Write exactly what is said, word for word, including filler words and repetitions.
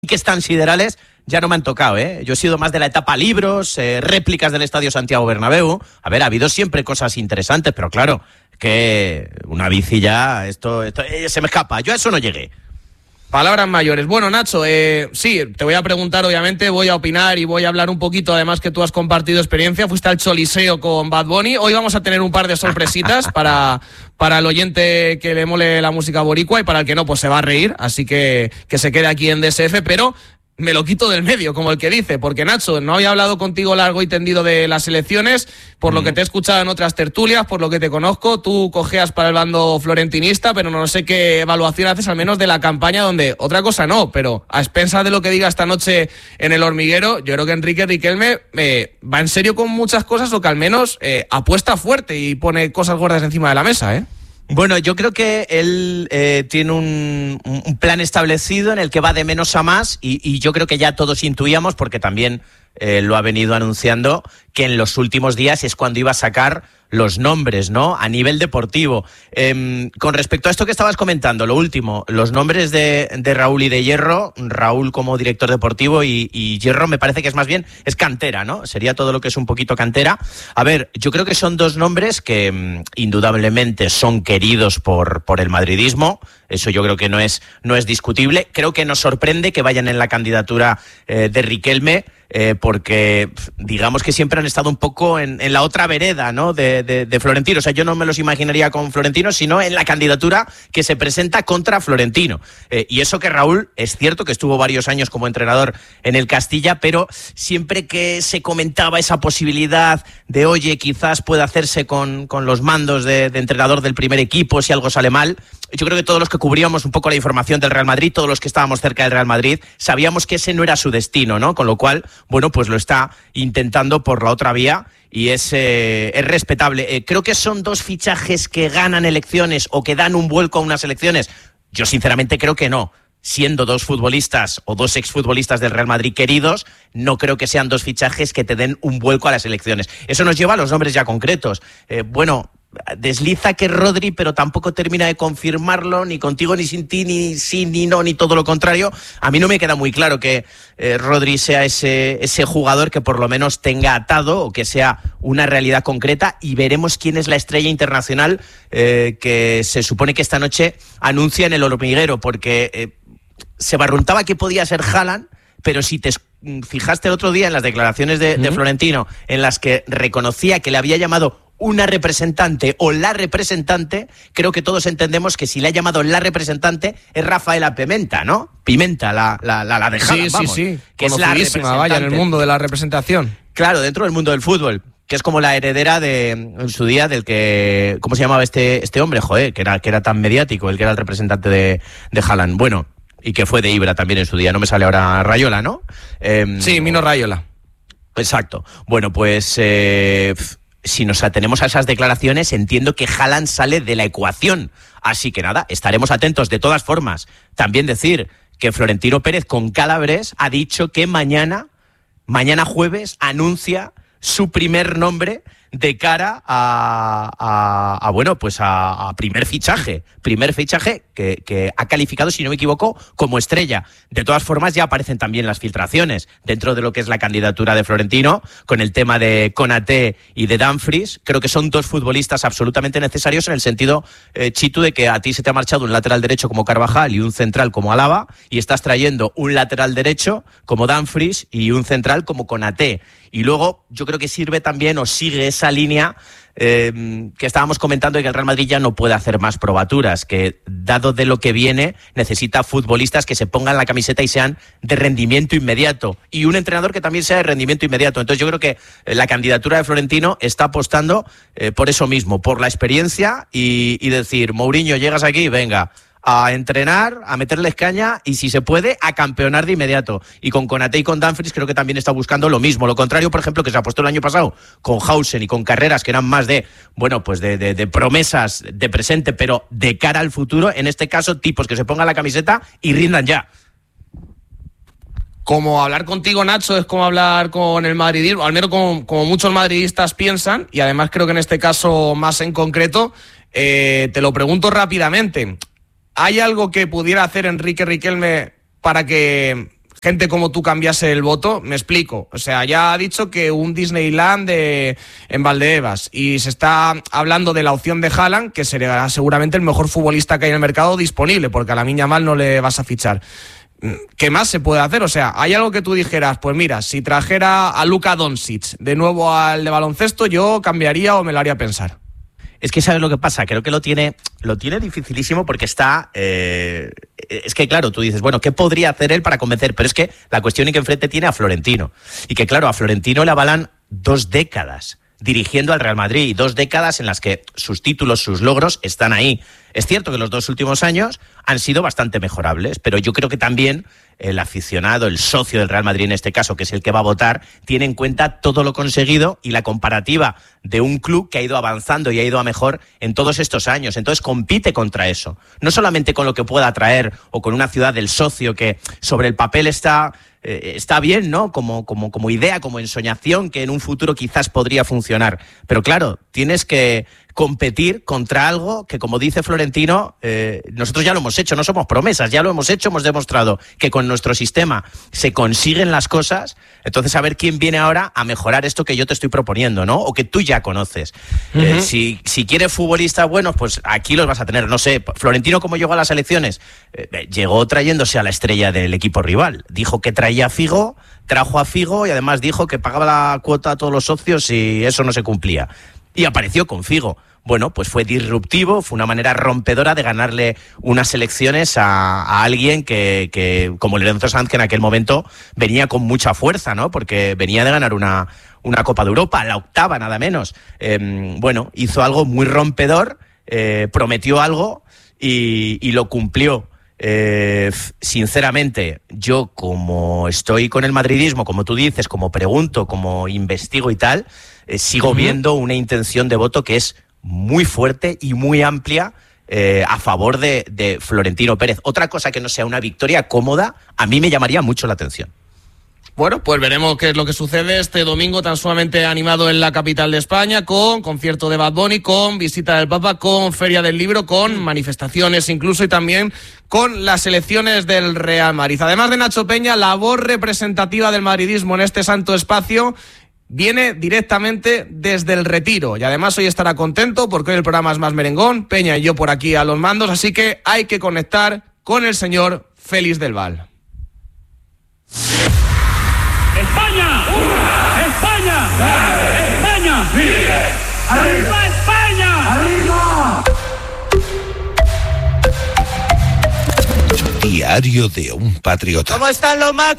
que están siderales ya no me han tocado, ¿eh? Yo he sido más de la etapa libros, eh, réplicas del Estadio Santiago Bernabéu. A ver, ha habido siempre cosas interesantes, pero claro, que una bici ya, esto, esto eh, se me escapa. Yo a eso no llegué. Palabras mayores. Bueno, Nacho, eh, sí, te voy a preguntar, obviamente, voy a opinar y voy a hablar un poquito, además que tú has compartido experiencia, fuiste al Choliseo con Bad Bunny. Hoy vamos a tener un par de sorpresitas para, para el oyente que le mole la música boricua y para el que no, pues se va a reír, así que que se quede aquí en D S F, pero me lo quito del medio, como el que dice, porque Nacho, no había hablado contigo largo y tendido de las elecciones, por mm. lo que te he escuchado en otras tertulias, por lo que te conozco, tú cojeas para el bando florentinista, pero no sé qué evaluación haces al menos de la campaña, donde otra cosa no, pero a expensas de lo que diga esta noche en El Hormiguero, yo creo que Enrique Riquelme eh, va en serio con muchas cosas, o que al menos eh, apuesta fuerte y pone cosas gordas encima de la mesa, ¿eh? Bueno, yo creo que él eh, tiene un, un plan establecido en el que va de menos a más y, y yo creo que ya todos intuíamos, porque también eh, lo ha venido anunciando, que en los últimos días es cuando iba a sacar los nombres, ¿no? A nivel deportivo. Eh, con respecto a esto que estabas comentando, lo último, los nombres de, de Raúl y de Hierro, Raúl como director deportivo y, y Hierro me parece que es más bien, es cantera, ¿no? Sería todo lo que es un poquito cantera. A ver, yo creo que son dos nombres que mmm, indudablemente son queridos por, por el madridismo, eso yo creo que no es, no es discutible. Creo que nos sorprende que vayan en la candidatura eh, de Riquelme, Eh, porque digamos que siempre han estado un poco en, en la otra vereda, ¿no? de, de, de Florentino. O sea, yo no me los imaginaría con Florentino, sino en la candidatura que se presenta contra Florentino. Eh, y eso que Raúl, es cierto que estuvo varios años como entrenador en el Castilla, pero siempre que se comentaba esa posibilidad de, oye, quizás pueda hacerse con, con los mandos de, de entrenador del primer equipo si algo sale mal, yo creo que todos los que cubríamos un poco la información del Real Madrid, todos los que estábamos cerca del Real Madrid, sabíamos que ese no era su destino, ¿no? Con lo cual, bueno, pues lo está intentando por la otra vía y es, eh, es respetable. Eh, creo que son dos fichajes que ganan elecciones o que dan un vuelco a unas elecciones. Yo sinceramente creo que no. Siendo dos futbolistas o dos exfutbolistas del Real Madrid queridos, no creo que sean dos fichajes que te den un vuelco a las elecciones. Eso nos lleva a los nombres ya concretos. Eh, bueno... Desliza que Rodri, pero tampoco termina de confirmarlo, ni contigo, ni sin ti, ni sí, ni no, ni todo lo contrario. A mí no me queda muy claro que eh, Rodri sea ese, ese jugador que por lo menos tenga atado o que sea una realidad concreta, y veremos quién es la estrella internacional eh, que se supone que esta noche anuncia en El Hormiguero, porque eh, se barruntaba que podía ser Haaland, pero si te fijaste el otro día en las declaraciones de, ¿Mm? de Florentino, en las que reconocía que le había llamado una representante o la representante, creo que todos entendemos que si le ha llamado la representante es Rafaela Pimenta, ¿no? Pimenta, la, la, la, la de Haaland, sí, vamos. Sí, sí, que es la representante. Vaya, en el mundo de la representación. Claro, dentro del mundo del fútbol, que es como la heredera de, en su día, del que, ¿cómo se llamaba este, este hombre? Joder, que era, que era tan mediático, el que era el representante de, de Haaland. Bueno, y que fue de Ibra también en su día, no me sale ahora Rayola, ¿no? Eh, sí, Mino Rayola. Exacto. Bueno, pues... Eh, si nos atenemos a esas declaraciones, entiendo que Haaland sale de la ecuación. Así que nada, estaremos atentos. De todas formas, también decir que Florentino Pérez con Calabres ha dicho que mañana, mañana jueves, anuncia su primer nombre de cara a, a, a bueno, pues a, a primer fichaje, primer fichaje que, que ha calificado, si no me equivoco, como estrella. De todas formas, ya aparecen también las filtraciones dentro de lo que es la candidatura de Florentino, con el tema de Konaté y de Dumfries. Creo que son dos futbolistas absolutamente necesarios en el sentido, eh, Chitu, de que a ti se te ha marchado un lateral derecho como Carvajal y un central como Alaba, y estás trayendo un lateral derecho como Dumfries y un central como Konaté. Y luego yo creo que sirve también, o sigue esa línea eh, que estábamos comentando, de que el Real Madrid ya no puede hacer más probaturas, que dado de lo que viene necesita futbolistas que se pongan la camiseta y sean de rendimiento inmediato, y un entrenador que también sea de rendimiento inmediato. Entonces yo creo que la candidatura de Florentino está apostando eh, por eso mismo, por la experiencia y, y decir, Mourinho, llegas aquí, venga, a entrenar, a meterles caña y, si se puede, a campeonar de inmediato. Y con Konaté y con Dumfries creo que también está buscando lo mismo. Lo contrario, por ejemplo, que se apostó el año pasado con Hausen y con Carreras, que eran más de, bueno, pues de, de, de promesas de presente, pero de cara al futuro. En este caso, tipos que se pongan la camiseta y rindan ya. Como hablar contigo, Nacho, es como hablar con el madridismo, al menos como, como muchos madridistas piensan, y además creo que en este caso más en concreto. Eh, te lo pregunto rápidamente. ¿Hay algo que pudiera hacer Enrique Riquelme para que gente como tú cambiase el voto? Me explico. O sea, ya ha dicho que un Disneyland de, en Valdebebas, y se está hablando de la opción de Haaland, que será seguramente el mejor futbolista que hay en el mercado disponible, porque a Lamine Yamal no le vas a fichar. ¿Qué más se puede hacer? O sea, ¿hay algo que tú dijeras? Pues mira, si trajera a Luka Doncic de nuevo al de baloncesto, yo cambiaría o me lo haría pensar. Es que ¿sabes lo que pasa? Creo que lo tiene, lo tiene dificilísimo porque está... Eh, es que, claro, tú dices, bueno, ¿qué podría hacer él para convencer? Pero es que la cuestión es que enfrente tiene a Florentino. Y que, claro, a Florentino le avalan dos décadas dirigiendo al Real Madrid. Dos décadas en las que sus títulos, sus logros están ahí. Es cierto que los dos últimos años han sido bastante mejorables, pero yo creo que también el aficionado, el socio del Real Madrid en este caso, que es el que va a votar, tiene en cuenta todo lo conseguido y la comparativa de un club que ha ido avanzando y ha ido a mejor en todos estos años. Entonces compite contra eso. No solamente con lo que pueda traer o con una ciudad del socio que sobre el papel está... Eh, está bien, ¿no? Como, como, como idea, como ensoñación, que en un futuro quizás podría funcionar. Pero claro, tienes que competir contra algo que, como dice Florentino, eh, nosotros ya lo hemos hecho, no somos promesas, ya lo hemos hecho, hemos demostrado que con nuestro sistema se consiguen las cosas. Entonces, a ver quién viene ahora a mejorar esto que yo te estoy proponiendo, ¿no? O que tú ya conoces. Uh-huh. Eh, si, si quieres futbolistas buenos, pues aquí los vas a tener. No sé, Florentino, ¿cómo llegó a las elecciones? Eh, llegó trayéndose a la estrella del equipo rival. Dijo que traía a Figo, trajo a Figo y además dijo que pagaba la cuota a todos los socios y eso no se cumplía. Y apareció con Figo. Bueno, pues fue disruptivo, fue una manera rompedora de ganarle unas elecciones a, a alguien que, que, como Lorenzo Sanz, que en aquel momento venía con mucha fuerza, ¿no? Porque venía de ganar una, una Copa de Europa, la octava nada menos. Eh, bueno, hizo algo muy rompedor, eh, prometió algo y, y lo cumplió. Eh, sinceramente, yo como estoy con el madridismo, como tú dices, como pregunto, como investigo y tal, eh, sigo uh-huh. viendo una intención de voto que es muy fuerte y muy amplia eh, a favor de, de Florentino Pérez. Otra cosa que no sea una victoria cómoda, a mí me llamaría mucho la atención. Bueno, pues veremos qué es lo que sucede este domingo tan sumamente animado en la capital de España, con concierto de Bad Bunny, con visita del Papa, con Feria del Libro, con manifestaciones incluso y también con las elecciones del Real Madrid. Además de Nacho Peña, la voz representativa del madridismo en este santo espacio viene directamente desde el Retiro y además hoy estará contento porque hoy el programa es más merengón, Peña y yo por aquí a los mandos, así que hay que conectar con el señor Félix del Val. ¡España! ¡España! ¡España! ¡Arriba España! ¡Arriba! Diario de un patriota. ¿Cómo están los máquinas?